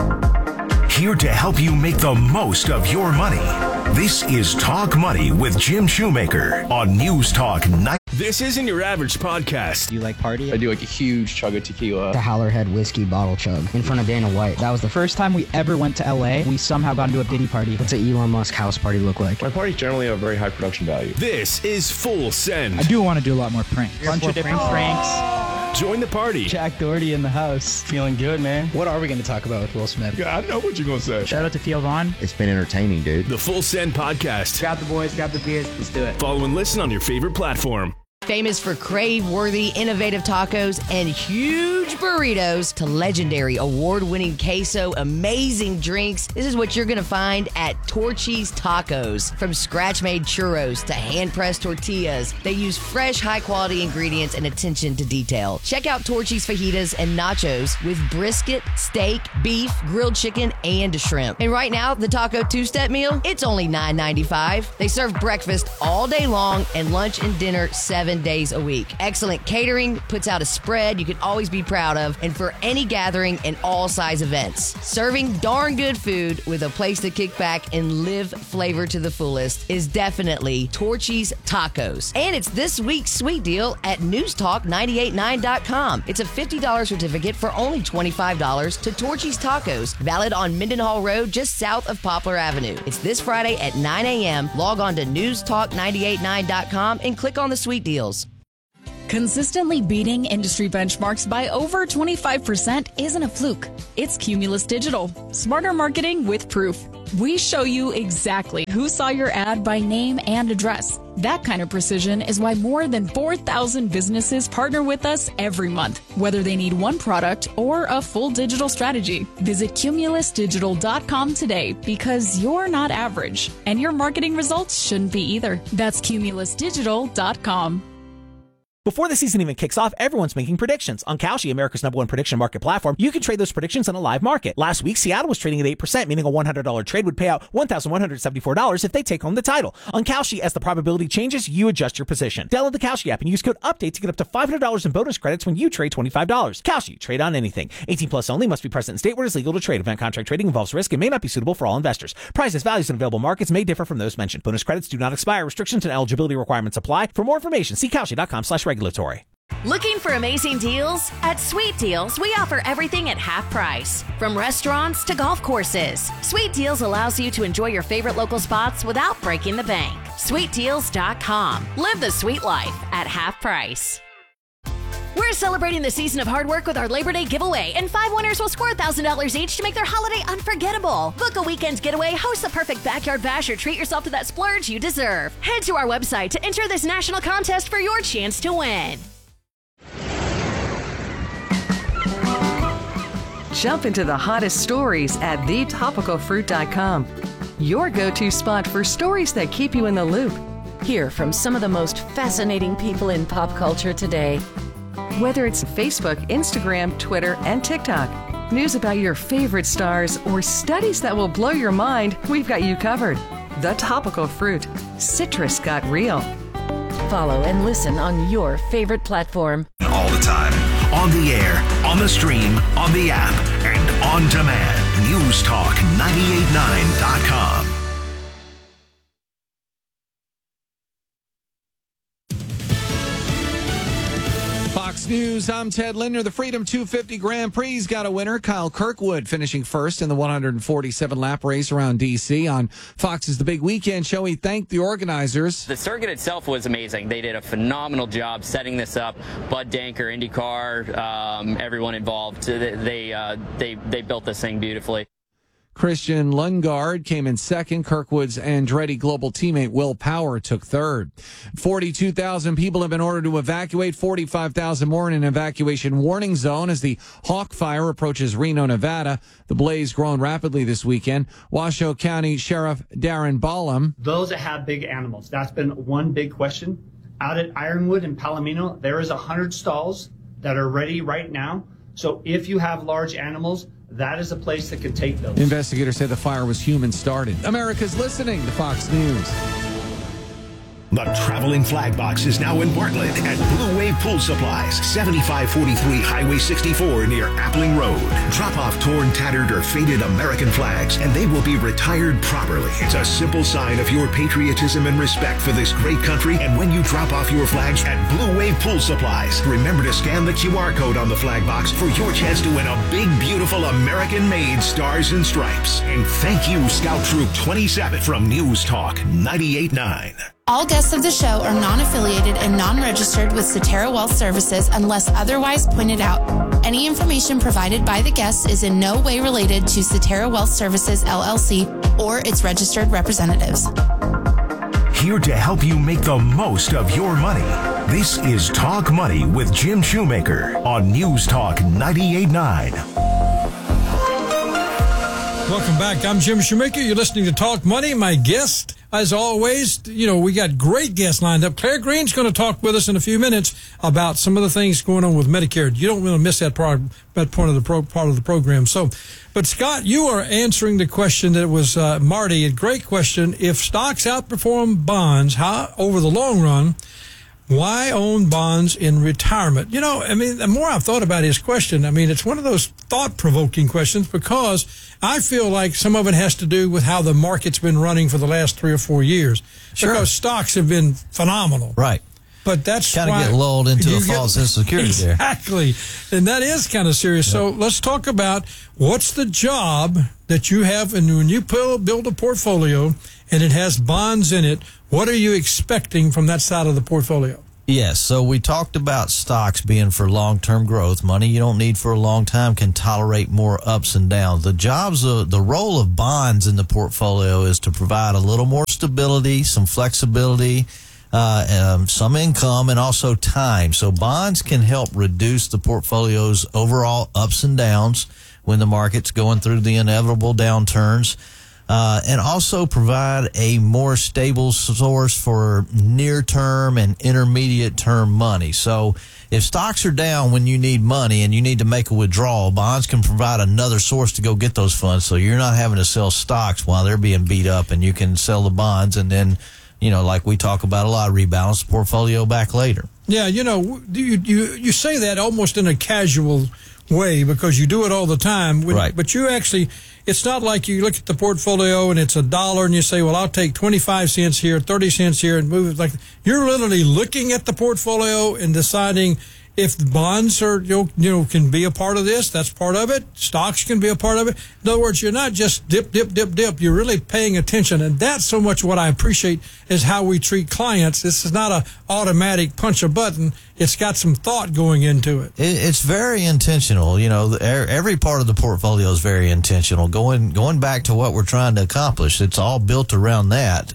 Here to help you make the most of your money. This is Talk Money with Jim Shoemaker on News Talk 9. This isn't your average podcast. Do you like party? I do like a huge chug of tequila. The Howlerhead whiskey bottle chug in front of Dana White. That was the first time we ever went to LA. We somehow got into a Diddy party. What's an Elon Musk house party look like? My parties generally have very high production value. This is Full Send. I do want to do a lot more pranks. A bunch of different pranks. Join the party. Jack Doherty in the house. Feeling good, man. What are we going to talk about with Will Smith? Yeah, I know what you're going to say. Shout out to Theo Vaughn. It's been entertaining, dude. The Full Send Podcast. Grab the boys, grab the beers. Let's do it. Follow and listen on your favorite platform. Famous for crave-worthy, innovative tacos and huge burritos to legendary award-winning queso, amazing drinks. This is what you're going to find at Torchy's Tacos. From scratch-made churros to hand-pressed tortillas, they use fresh, high-quality ingredients and attention to detail. Check out Torchy's fajitas and nachos with brisket, steak, beef, grilled chicken, and shrimp. And right now, the Taco Two-Step meal, it's only $9.95. They serve breakfast all day long and lunch and dinner 7 7 days a week. Excellent catering, puts out a spread you can always be proud of, and for any gathering and all size events. Serving darn good food with a place to kick back and live flavor to the fullest is definitely Torchy's Tacos. And it's this week's sweet deal at newstalk989.com. It's a $50 certificate for only $25 to Torchy's Tacos, valid on Mendenhall Road just south of Poplar Avenue. It's this Friday at 9 a.m. Log on to newstalk989.com and click on the sweet deals. Consistently beating industry benchmarks by over 25% isn't a fluke. It's Cumulus Digital. Smarter marketing with proof. We show you exactly who saw your ad by name and address. That kind of precision is why more than 4,000 businesses partner with us every month, whether they need one product or a full digital strategy. Visit cumulusdigital.com today because you're not average, and your marketing results shouldn't be either. That's cumulusdigital.com. Before the season even kicks off, everyone's making predictions. On Kalshi, America's #1 prediction market platform, you can trade those predictions on a live market. Last week, Seattle was trading at 8%, meaning a $100 trade would pay out $1,174 if they take home the title. On Kalshi, as the probability changes, you adjust your position. Download the Kalshi app and use code UPDATE to get up to $500 in bonus credits when you trade $25. Kalshi, trade on anything. 18 plus only, must be present in state where it is legal to trade. Event contract trading involves risk and may not be suitable for all investors. Prices, values, and available markets may differ from those mentioned. Bonus credits do not expire. Restrictions and eligibility requirements apply. For more information, see Kalshi.com/regulatory. Looking for amazing deals? At Sweet Deals, we offer everything at half price. From restaurants to golf courses. Sweet Deals allows you to enjoy your favorite local spots without breaking the bank. SweetDeals.com. Live the sweet life at half price. We're celebrating the season of hard work with our Labor Day giveaway, and 5 winners will score $1,000 each to make their holiday unforgettable. Book a weekend getaway, host the perfect backyard bash, or treat yourself to that splurge you deserve. Head to our website to enter this national contest for your chance to win. Jump into the hottest stories at thetopicalfruit.com. Your go-to spot for stories that keep you in the loop. Hear from some of the most fascinating people in pop culture today. Whether it's Facebook, Instagram, Twitter, and TikTok, news about your favorite stars, or studies that will blow your mind, we've got you covered. The Topical Fruit. Citrus got real. Follow and listen on your favorite platform. All the time. On the air, on the stream, on the app, and on demand. NewsTalk989.com. Fox News, I'm Ted Linder. The Freedom 250 Grand Prix's got a winner, Kyle Kirkwood, finishing first in the 147-lap race around D.C. On Fox's The Big Weekend Show, he thanked the organizers. The circuit itself was amazing. They did a phenomenal job setting this up. Bud Danker, IndyCar, everyone involved. They built this thing beautifully. Christian Lundgaard came in second. Kirkwood's Andretti Global teammate Will Power took third. 42,000 people have been ordered to evacuate, 45,000 more in an evacuation warning zone as the Hawk Fire approaches Reno, Nevada. The blaze growing rapidly this weekend. Washoe County Sheriff Darren Ballum. Those that have big animals, that's been one big question. Out at Ironwood and Palomino, there is 100 stalls that are ready right now. So if you have large animals, that is a place that can take those. Investigators say the fire was human-started. America's listening to Fox News. The traveling flag box is now in Bartlett at Blue Wave Pool Supplies, 7543 Highway 64 near Appling Road. Drop off torn, tattered, or faded American flags, and they will be retired properly. It's a simple sign of your patriotism and respect for this great country. And when you drop off your flags at Blue Wave Pool Supplies, remember to scan the QR code on the flag box for your chance to win a big, beautiful American-made Stars and Stripes. And thank you, Scout Troop 27 from News Talk 98.9. All guests of the show are non-affiliated and non-registered with Cetera Wealth Services unless otherwise pointed out. Any information provided by the guests is in no way related to Cetera Wealth Services, LLC, or its registered representatives. Here to help you make the most of your money. This is Talk Money with Jim Shoemaker on News Talk 98.9. Welcome back. I'm Jim Shoemaker. You're listening to Talk Money. My guest, as always, we got great guests lined up. Claire Green's going to talk with us in a few minutes about some of the things going on with Medicare. You don't want to miss that part of the program. So, but Scott, you are answering the question that was Marty. A great question. If stocks outperform bonds, how over the long run, Why own bonds in retirement? You know, I mean, the more I've thought about his question, I mean, it's one of those thought-provoking questions because I feel like some of it has to do with how the market's been running for the last 3 or 4 years. Sure. Because stocks have been phenomenal. Right. But that's kind of why get lulled into a false sense of security there. Exactly. And that is kind of serious. Yep. So let's talk about what's the job that you have, and when you build a portfolio and it has bonds in it, what are you expecting from that side of the portfolio? Yes, so we talked about stocks being for long-term growth. Money you don't need for a long time can tolerate more ups and downs. The role of bonds in the portfolio is to provide a little more stability, some flexibility, some income, and also time. So bonds can help reduce the portfolio's overall ups and downs when the market's going through the inevitable downturns. And also provide a more stable source for near-term and intermediate-term money. So if stocks are down when you need money and you need to make a withdrawal, bonds can provide another source to go get those funds. So you're not having to sell stocks while they're being beat up, and you can sell the bonds and then, you know, like we talk about a lot, rebalance the portfolio back later. Yeah, you know, you say that almost in a casual way because you do it all the time. Right. But you actually, it's not like you look at the portfolio and it's $1 and you say, well, I'll take 25 cents here, 30 cents here, and move it like you're literally looking at the portfolio and deciding if the bonds are, can be a part of this. That's part of it. Stocks can be a part of it. In other words, you're not just dip. You're really paying attention. And that's so much what I appreciate is how we treat clients. This is not a automatic punch a button. It's got some thought going into it. It's very intentional. You know, every part of the portfolio is very intentional. Going back to what we're trying to accomplish, it's all built around that.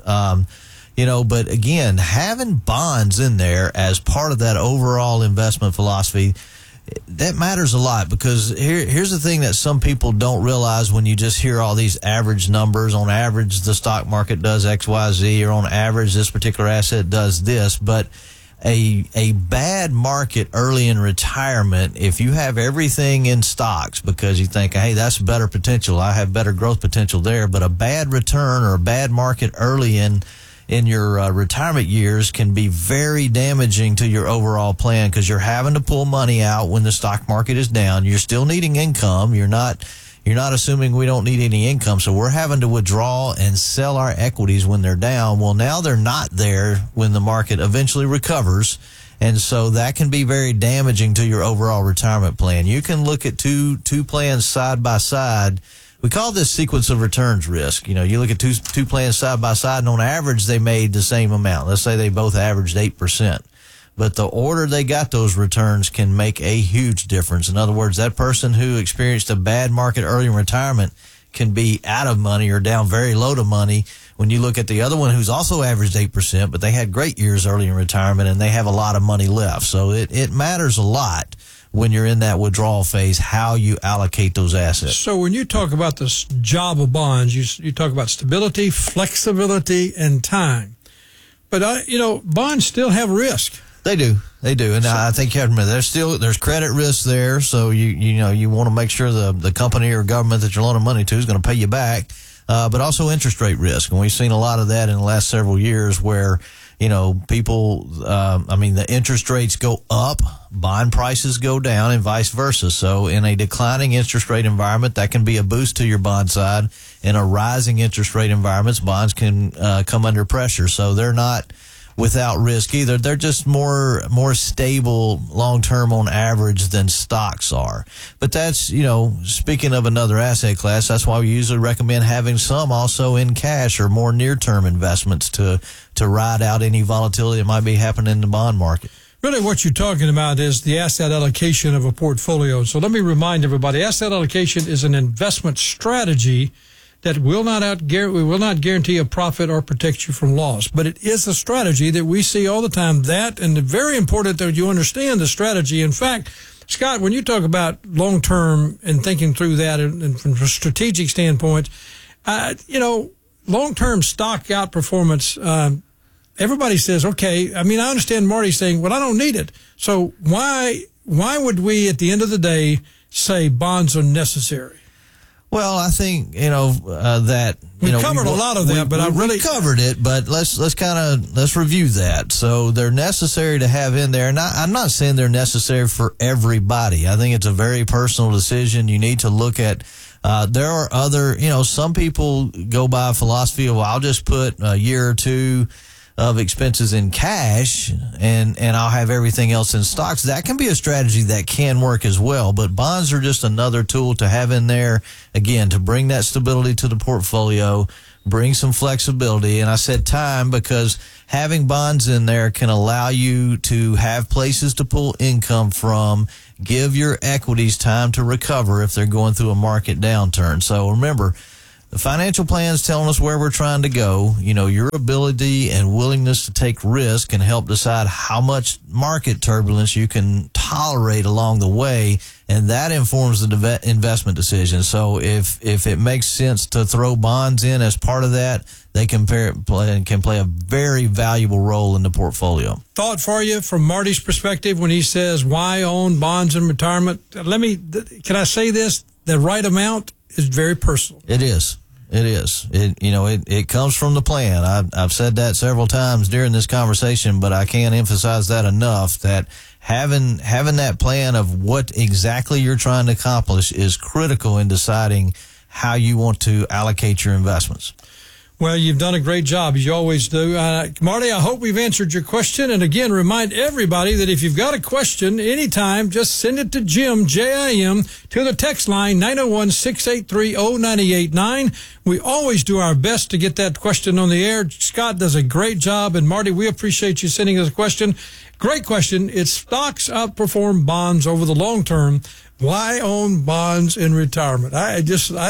But again, having bonds in there as part of that overall investment philosophy, that matters a lot because here's the thing that some people don't realize when you just hear all these average numbers. On average, the stock market does X, Y, Z, or on average, this particular asset does this. But a bad market early in retirement, if you have everything in stocks because you think, hey, that's better potential, I have better growth potential there, but a bad return or a bad market early in your retirement years can be very damaging to your overall plan because you're having to pull money out when the stock market is down. You're still needing income. You're not assuming we don't need any income. So we're having to withdraw and sell our equities when they're down. Well, now they're not there when the market eventually recovers. And so that can be very damaging to your overall retirement plan. You can look at two plans side by side. We call this sequence of returns risk. You know, you look at two plans side by side, and on average, they made the same amount. Let's say they both averaged 8%. But the order they got those returns can make a huge difference. In other words, that person who experienced a bad market early in retirement can be out of money or down very low to money. When you look at the other one who's also averaged 8%, but they had great years early in retirement and they have a lot of money left. So it matters a lot when you're in that withdrawal phase, how you allocate those assets. So when you talk about this job of bonds, you talk about stability, flexibility, and time. But, bonds still have risk. They do. And I think you have to remember, there's credit risk there. So you want to make sure the company or government that you're loaning money to is going to pay you back. But also interest rate risk. And we've seen a lot of that in the last several years where, people, the interest rates go up, bond prices go down, and vice versa. So in a declining interest rate environment, that can be a boost to your bond side. In a rising interest rate environment, bonds can come under pressure. So they're not without risk either. They're just more stable long-term on average than stocks are. But that's, speaking of another asset class, that's why we usually recommend having some also in cash or more near-term investments to ride out any volatility that might be happening in the bond market. Really what you're talking about is the asset allocation of a portfolio. So let me remind everybody, asset allocation is an investment strategy that will not guarantee a profit or protect you from loss. But it is a strategy that we see all the time. And very important that you understand the strategy. In fact, Scott, when you talk about long-term and thinking through that and from a strategic standpoint, long-term stock outperformance, everybody says, okay, I understand Marty saying, well, I don't need it. So why would we, at the end of the day, say bonds are necessary? Well, I think that we covered a lot of that, but we covered it. But let's review that. So they're necessary to have in there, and I'm not saying they're necessary for everybody. I think it's a very personal decision. You need to look at. There are other, some people go by a philosophy of, well, I'll just put a year or two of expenses in cash and I'll have everything else in stocks. That can be a strategy that can work as well, but bonds are just another tool to have in there, again, to bring that stability to the portfolio, bring some flexibility. And I said time because having bonds in there can allow you to have places to pull income from, give your equities time to recover if they're going through a market downturn. So remember, the financial plan is telling us where we're trying to go. Your ability and willingness to take risk can help decide how much market turbulence you can tolerate along the way, and that informs the investment decision. So if it makes sense to throw bonds in as part of that, they can play a very valuable role in the portfolio. Thought for you from Marty's perspective when he says, why own bonds in retirement? Can I say this? The right amount is very personal. It is. It comes from the plan. I've said that several times during this conversation, but I can't emphasize that enough, that having that plan of what exactly you're trying to accomplish is critical in deciding how you want to allocate your investments. Well, you've done a great job, as you always do. Marty, I hope we've answered your question. And again, remind everybody that if you've got a question anytime, just send it to Jim, J-I-M, to the text line 901-683-0989. We always do our best to get that question on the air. Scott does a great job. And Marty, we appreciate you sending us a question. Great question. It's stocks outperform bonds over the long term. Why own bonds in retirement? I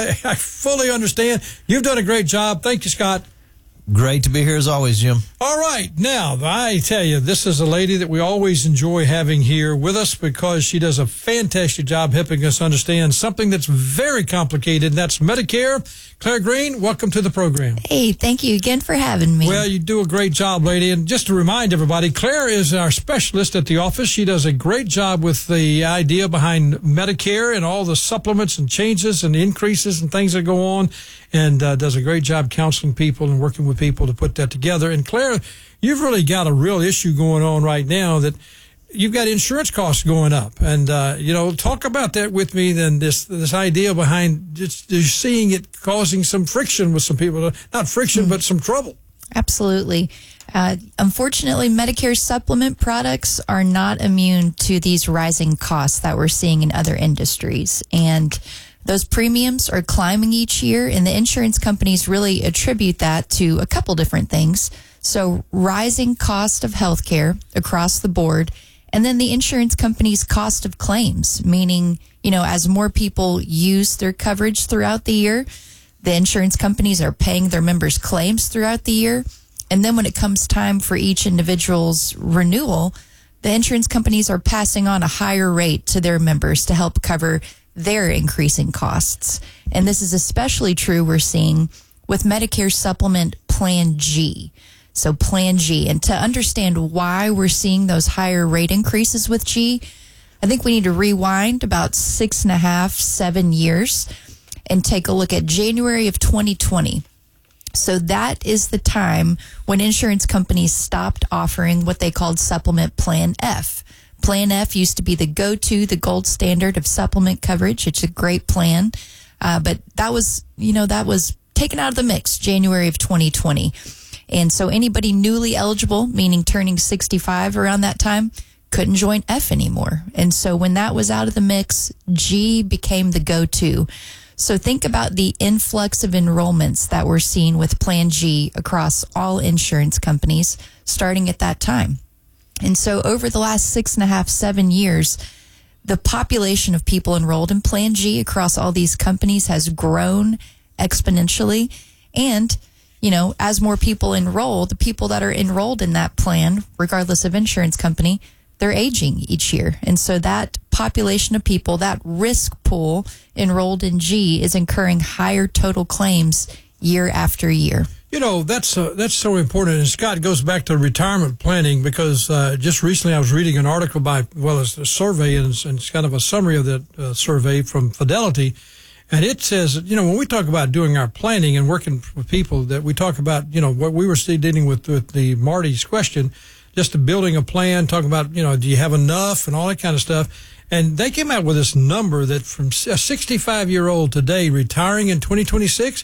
fully understand. You've done a great job. Thank you, Scott. Great to be here as always, Jim. All right. Now, I tell you, this is a lady that we always enjoy having here with us because she does a fantastic job helping us understand something that's very complicated, and that's Medicare. Claire Green, welcome to the program. Hey, thank you again for having me. Well, you do a great job, lady. And just to remind everybody, Claire is our specialist at the office. She does a great job with the idea behind Medicare and all the supplements and changes and increases and things that go on, and does a great job counseling people and working with people to put that together. And Claire, you've really got a real issue going on right now that you've got insurance costs going up. And, talk about that with me, then this idea behind just seeing it causing some friction with some people. Not friction, but some trouble. Absolutely. Unfortunately, Medicare supplement products are not immune to these rising costs that we're seeing in other industries. And those premiums are climbing each year, and the insurance companies really attribute that to a couple different things. So rising cost of healthcare across the board, and then the insurance company's cost of claims, meaning, as more people use their coverage throughout the year, the insurance companies are paying their members' claims throughout the year. And then when it comes time for each individual's renewal, the insurance companies are passing on a higher rate to their members to help cover their increasing costs. And this is especially true, we're seeing, with Medicare Supplement Plan G. So Plan G. And to understand why we're seeing those higher rate increases with G, I think we need to rewind about 6.5-7 years and take a look at January of 2020. So that is the time when insurance companies stopped offering what they called Supplement Plan F. Plan F used to be the go-to, the gold standard of supplement coverage. It's a great plan. But that was taken out of the mix January of 2020. And so anybody newly eligible, meaning turning 65 around that time, couldn't join F anymore. And so when that was out of the mix, G became the go-to. So think about the influx of enrollments that we're seeing with Plan G across all insurance companies starting at that time. And so over the last 6.5-7 years, the population of people enrolled in Plan G across all these companies has grown exponentially. And, as more people enroll, the people that are enrolled in that plan, regardless of insurance company, they're aging each year. And so that population of people, that risk pool enrolled in G, is incurring higher total claims year after year. That's so important. And Scott, goes back to retirement planning because just recently I was reading an article it's a survey, and it's kind of a summary of that survey from Fidelity. And it says, you know, when we talk about doing our planning and working with people, that we talk about, you know, what we were still dealing with the Marty's question, just building a plan, talking about, you know, do you have enough and all that kind of stuff. And they came out with this number that from a 65-year-old today retiring in 2026,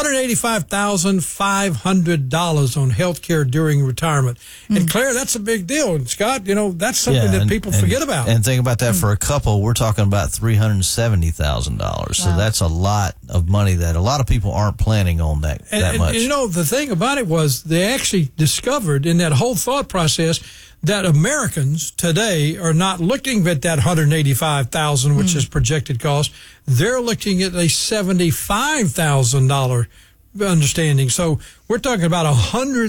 $185,500 on health care during retirement. And Claire, that's a big deal. And Scott, you know, that's something that people forget about. And think about that for a couple, we're talking about $370,000. So that's a lot of money that a lot of people aren't planning on that much. And, you know, the thing about it was they actually discovered in that whole thought process that Americans today are not looking at that $185,000, which is projected cost. They're looking at a $75,000 understanding. So we're talking about